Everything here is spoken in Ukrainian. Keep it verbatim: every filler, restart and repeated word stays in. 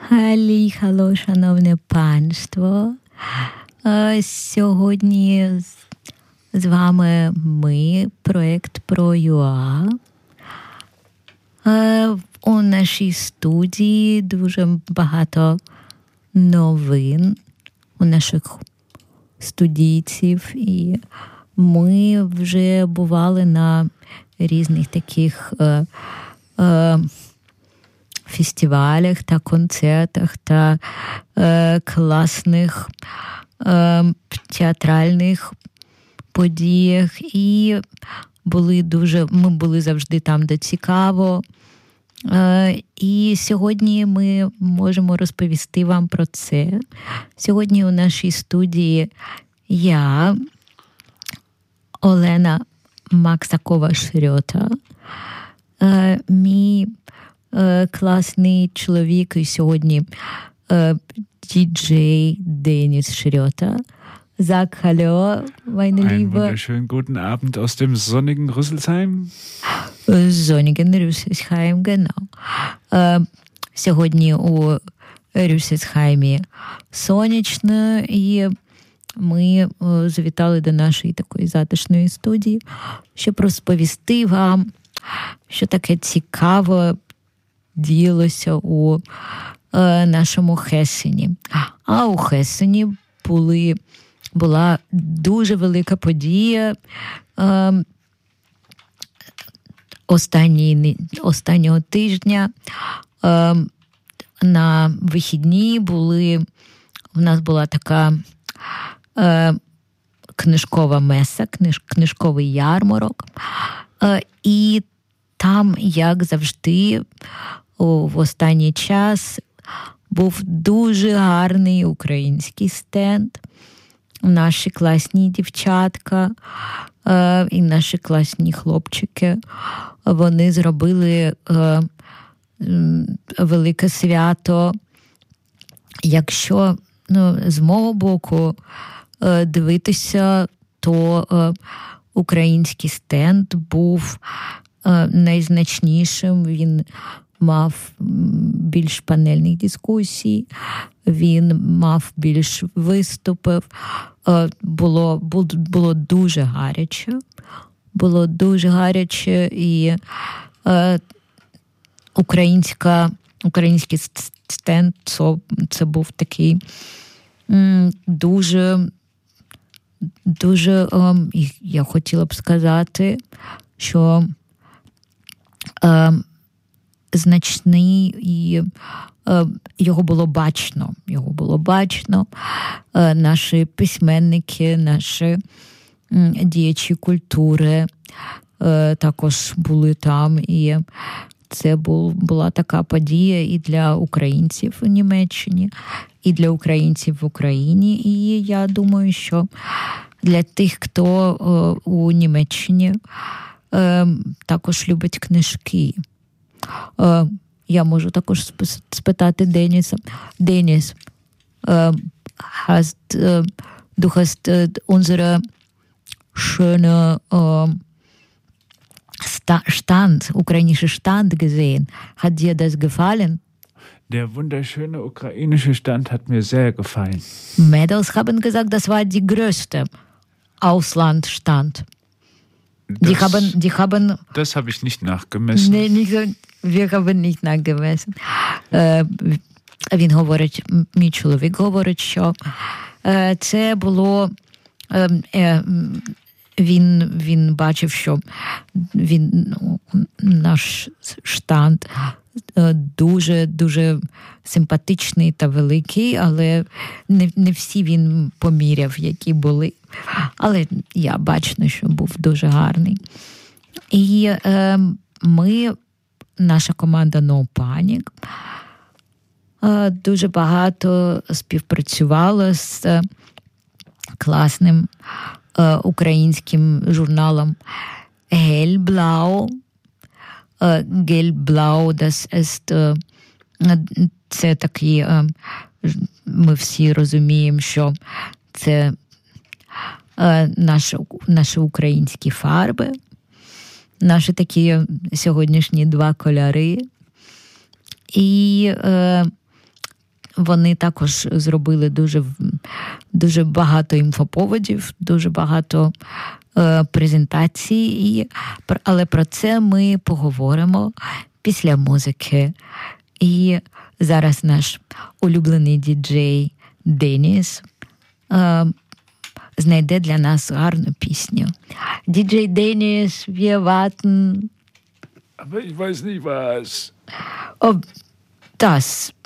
Халло, шановне панство. Сьогодні з вами ми, проєкт Про.ua. У нашій студії дуже багато новин у наших студійців, і ми вже бували на різних таких е, е, фестивалях та концертах та е, класних е, театральних подіях, і були дуже, ми були завжди там, де цікаво. Е, і сьогодні ми можемо розповісти вам про це. Сьогодні у нашій студії я, Олена Максакова-Шрьота, е, мій е, класний чоловік і сьогодні е, діджей Денис Шрьота. Sag hallo, meine Einen Liebe. wunderschönen guten Abend aus dem sonnigen Rüsselsheim. Sonnigen Rüsselsheim, genau. Е, сьогодні у Рюссельсхаймі сонячно, і ми о, завітали до нашої такої затишної студії, щоб розповісти вам, що таке цікаво діялося у е, нашому Хессені. А у Хессені були, була дуже велика подія. Е, останні, останнього тижня е, на вихідні були, у нас була така Е, книжкова меса, книж, книжковий ярмарок. Е, і там, як завжди, о, в останній час був дуже гарний український стенд. Наші класні дівчатка е, і наші класні хлопчики, вони зробили е, велике свято. Якщо, ну, з мого боку дивитися, то е, український стенд був е, найзначнішим. Він мав більш панельних дискусій, він мав більш виступів. Е, було, було, було дуже гаряче. Було дуже гаряче, і е, українська, український стенд це, це був такий м, дуже Дуже, е, я хотіла б сказати, що е, значний, і е, його було бачно, його було бачно. Е, наші письменники, наші е, діячі культури е, також були там, і це був, була така подія і для українців у Німеччині, і для українців в Україні. І я думаю, що для тих, хто о, у Німеччині е, також любить книжки. Е, я можу також спитати Деніса. Деніс, е, hast, е, du hast äh, unsere schöne äh, Stand, ukrainische Stand gesehen. Hat dir das gefallen? Der wunderschöne ukrainische Stand hat mir sehr gefallen. Mädels haben gesagt, das war die größte Auslandstand. Das, die haben, die haben, das habe ich nicht nachgemessen. Nee, nicht so, wir haben nicht nachgemessen. Е, він говорить, мій чоловік говорить, що е, це було, е, е, він, він бачив, що він, наш штанд дуже-дуже симпатичний та великий, але не, не всі він поміряв, які були. Але я бачу, що був дуже гарний. І е, ми, наша команда No Panic, е, дуже багато співпрацювала з е, класним е, українським журналом Hellblau. Gelb-Blau, das ist, це такі, ми всі розуміємо, що це наші, наші українські фарби, наші такі сьогоднішні два кольори. І е, вони також зробили дуже, дуже багато інфоповодів, дуже багато е, презентацій, і, але про це ми поговоримо після музики. І зараз наш улюблений діджей Деніс е, знайде для нас гарну пісню. Діджей Деніс, wir warten. Aber ich weiß nicht was. Ob das